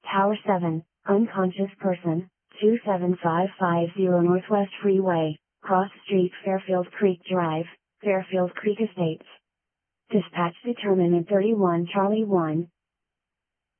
Tower 7, unconscious person, 27550 Northwest Freeway, Cross Street, Fairfield Creek Drive, Fairfield Creek Estates. Dispatch determined at 31 Charlie 1,